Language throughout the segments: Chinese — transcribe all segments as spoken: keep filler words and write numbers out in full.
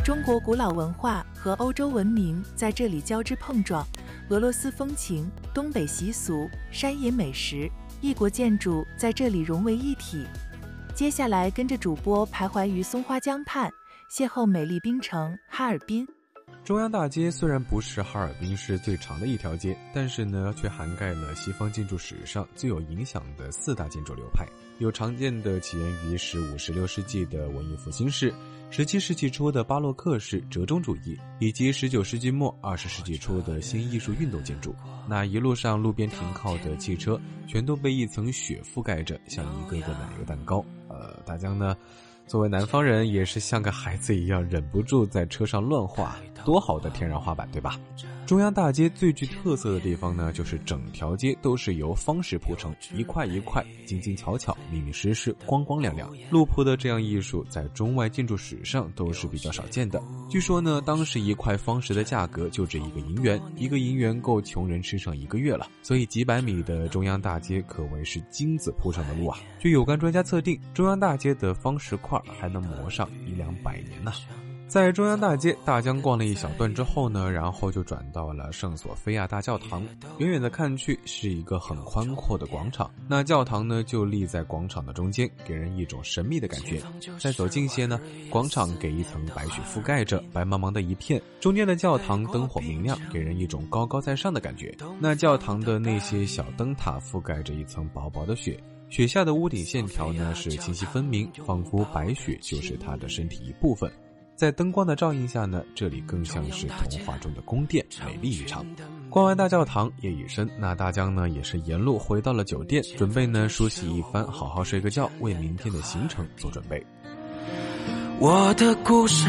中国古老文化和欧洲文明在这里交织碰撞，俄罗斯风情、东北习俗、山野美食，异国建筑在这里融为一体。接下来跟着主播徘徊于松花江畔，邂逅美丽冰城哈尔滨。 中央大街虽然不是哈尔滨市最长的一条街，但是呢，却涵盖了西方建筑史上最有影响的四大建筑流派。有常见的起源于十五、十六世纪的文艺复兴式，十七世纪初的巴洛克式折中主义，以及十九世纪末、二十世纪初的新艺术运动建筑。那一路上路边停靠的汽车，全都被一层雪覆盖着，像一个个奶油蛋糕。呃，大家呢，作为南方人，也是像个孩子一样，忍不住在车上乱画，多好的天然画板，对吧？中央大街最具特色的地方呢，就是整条街都是由方石铺成，一块一块，精精巧巧，密密实实，光光亮亮。路铺的这样艺术，在中外建筑史上都是比较少见的。据说呢，当时一块方石的价格就值一个银元，一个银元够穷人吃上一个月了。所以几百米的中央大街可谓是金子铺上的路啊！据有关专家测定，中央大街的方石块还能磨上一两百年呢。在中央大街大江逛了一小段之后呢，然后就转到了圣索菲亚大教堂。远远的看去是一个很宽阔的广场，那教堂呢就立在广场的中间，给人一种神秘的感觉。再走近些呢，广场给一层白雪覆盖着，白茫茫的一片，中间的教堂灯火明亮，给人一种高高在上的感觉。那教堂的那些小灯塔覆盖着一层薄薄的雪，雪下的屋顶线条呢是清晰分明，仿佛白雪就是它的身体一部分。在灯光的照映下呢，这里更像是童话中的宫殿，美丽异常。逛完大教堂，夜已深，那大江呢也是沿路回到了酒店，准备呢梳洗一番，好好睡个觉，为明天的行程做准备。 我的故事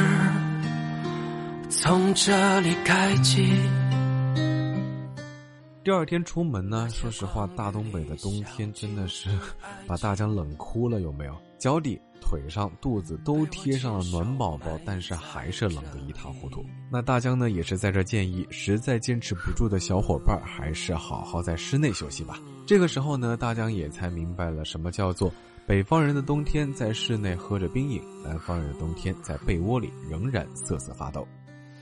从这里开启。 第二天出门呢，说实话，大东北的冬天真的是把大江冷哭了，有没有？脚底、腿上、肚子都贴上了暖宝宝，但是还是冷得一塌糊涂。那大江呢，也是在这建议，实在坚持不住的小伙伴，还是好好在室内休息吧。这个时候呢，大江也才明白了什么叫做北方人的冬天在室内喝着冰饮，南方人的冬天在被窝里仍然瑟瑟发抖。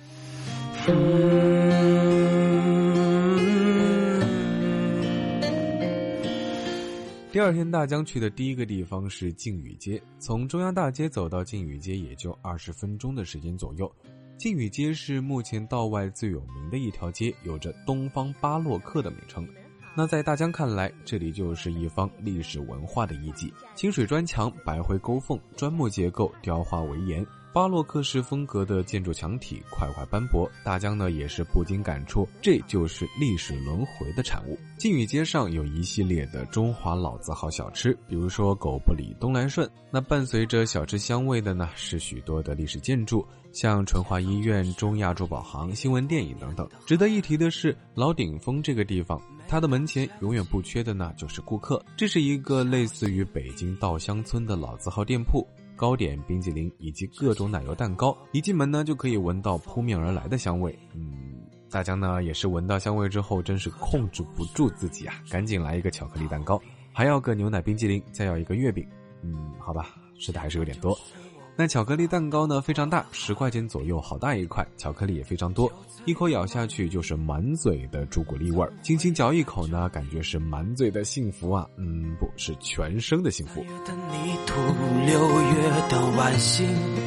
第二天大江去的第一个地方是靖宇街，从中央大街走到靖宇街也就二十分钟的时间左右。靖宇街是目前道外最有名的一条街，有着东方巴洛克的美称。那在大江看来，这里就是一方历史文化的遗迹，清水砖墙、白灰勾缝、砖木结构、雕花围檐，巴洛克式风格的建筑墙体块块斑驳，大江呢也是不禁感触，这就是历史轮回的产物。靖宇街上有一系列的中华老字号小吃，比如说狗不理、东来顺。那伴随着小吃香味的呢，是许多的历史建筑，像淳化医院、中亚珠宝行、新闻电影等等。值得一提的是，老顶峰这个地方，它的门前永远不缺的呢就是顾客。这是一个类似于北京稻香村的老字号店铺，糕点、冰激凌以及各种奶油蛋糕，一进门呢就可以闻到扑面而来的香味。嗯，大江呢也是闻到香味之后，真是控制不住自己啊，赶紧来一个巧克力蛋糕，还要个牛奶冰激凌，再要一个月饼。嗯，好吧，吃的还是有点多。那巧克力蛋糕呢非常大，十块钱左右，好大一块，巧克力也非常多，一口咬下去就是满嘴的朱古力味儿，轻轻嚼一口呢，感觉是满嘴的幸福啊，嗯，不是全生的幸福。 八月的泥土，六月的晚星，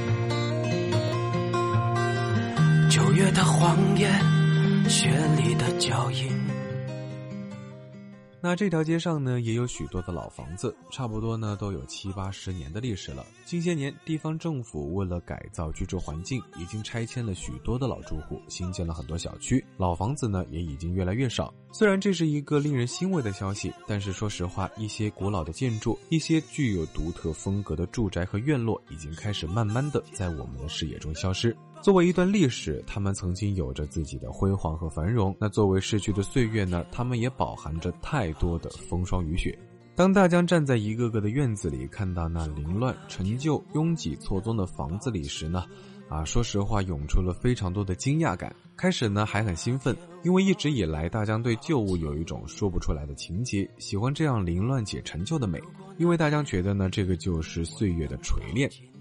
九月的黄叶，雪里的脚印。 那这条街上呢，也有许多的老房子，差不多呢都有七八十年的历史了。近些年，地方政府为了改造居住环境，已经拆迁了许多的老住户，新建了很多小区，老房子呢也已经越来越少。虽然这是一个令人欣慰的消息，但是说实话，一些古老的建筑，一些具有独特风格的住宅和院落，已经开始慢慢的在我们的视野中消失。作为一段历史，他们曾经有着自己的辉煌和繁荣，那作为逝去的岁月呢，他们也饱含着太多的风霜雨雪。当大江站在一个个的院子里，看到那凌乱、陈旧、拥挤错综的房子里时呢，啊，说实话涌出了非常多的惊讶感。开始呢还很兴奋，因为一直以来大江对旧物有一种说不出来的情结，喜欢这样凌乱且陈旧的美，因为大江觉得呢这个就是岁月的锤炼。